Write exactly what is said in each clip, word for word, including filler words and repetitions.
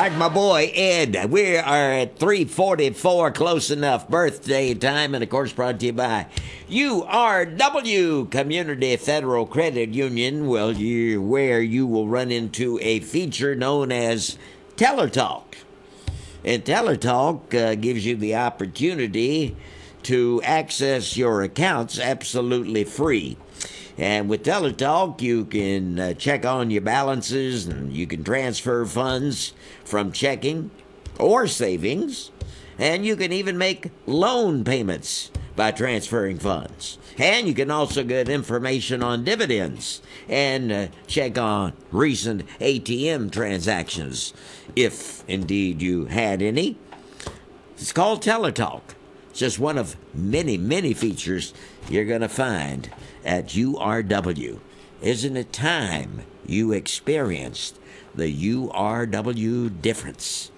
like my boy Ed. We are at three forty-four, close enough birthday time, and of course brought to you by U R W, Community Federal Credit Union, well, you, where you will run into a feature known as TellerTalk. And TellerTalk uh, gives you the opportunity to access your accounts absolutely free. And with TellerTalk, you can uh, check on your balances, and you can transfer funds from checking or savings, and you can even make loan payments by transferring funds. And you can also get information on dividends and uh, check on recent A T M transactions, if indeed you had any. It's called TellerTalk. It's just one of many, many features you're going to find at U R W. Isn't it time you experienced the U R W difference?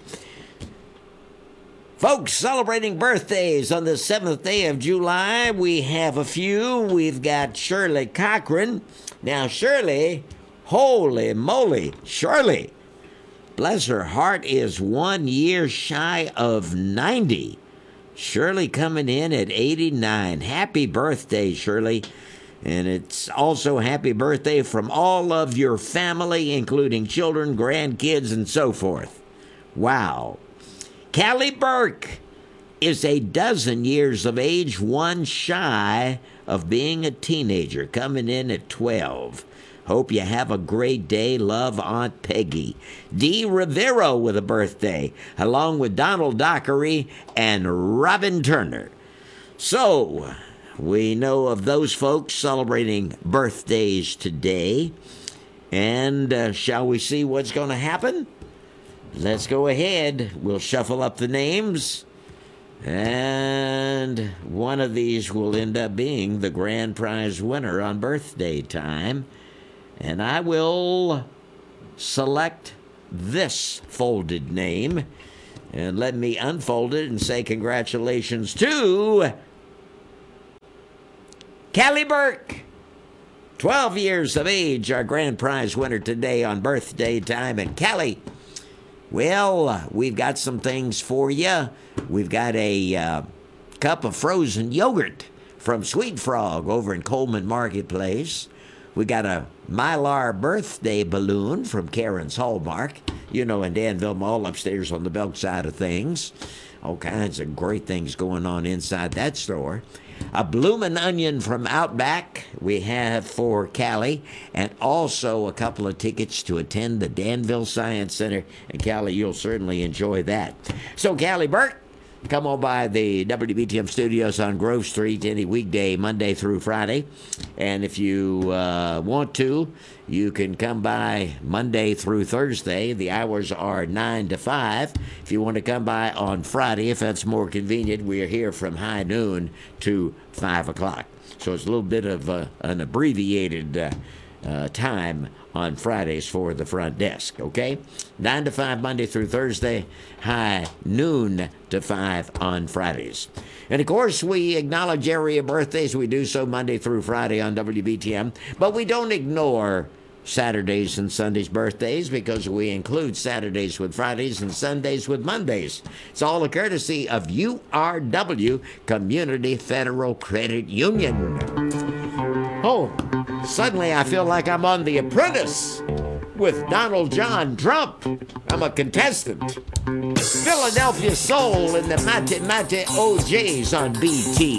Folks, celebrating birthdays on the seventh day of July, we have a few. We've got Shirley Cochran. Now, Shirley, holy moly, Shirley, bless her heart, is one year shy of ninety. Shirley coming in at eighty-nine. Happy birthday, Shirley. And it's also happy birthday from all of your family, including children, grandkids, and so forth. Wow. Callie Burke is a dozen years of age, one shy of being a teenager, coming in at twelve. Hope you have a great day. Love, Aunt Peggy. Dee Rivero with a birthday, along with Donald Dockery and Robin Turner. So, we know of those folks celebrating birthdays today. And uh, shall we see what's going to happen? Let's go ahead. We'll shuffle up the names. And one of these will end up being the grand prize winner on birthday time. And I will select this folded name. And let me unfold it and say congratulations to Callie Burke. twelve years of age, our grand prize winner today on birthday time. And Callie, well, we've got some things for you. We've got a uh, cup of frozen yogurt from Sweet Frog over in Coleman Marketplace. We got a Mylar birthday balloon from Karen's Hallmark, you know, in Danville Mall upstairs on the Belk side of things. All kinds of great things going on inside that store. A bloomin' onion from Outback we have for Callie, and also a couple of tickets to attend the Danville Science Center. And Callie, you'll certainly enjoy that. So Callie Burke, come on by the W B T M studios on Grove Street any weekday, Monday through Friday. And if you uh, want to, you can come by Monday through Thursday. The hours are nine to five. If you want to come by on Friday, if that's more convenient, we are here from high noon to five o'clock. So it's a little bit of uh, an abbreviated uh, uh, time on Fridays for the front desk, okay? nine to five Monday through Thursday, high noon to five on Fridays. And of course, we acknowledge area birthdays. We do so Monday through Friday on W B T M, but we don't ignore Saturdays and Sundays birthdays, because we include Saturdays with Fridays and Sundays with Mondays. It's all a courtesy of U R W, Community Federal Credit Union. Oh, suddenly I feel like I'm on The Apprentice with Donald John Trump. I'm a contestant. Philadelphia Soul and the Mate Mate O Js on B T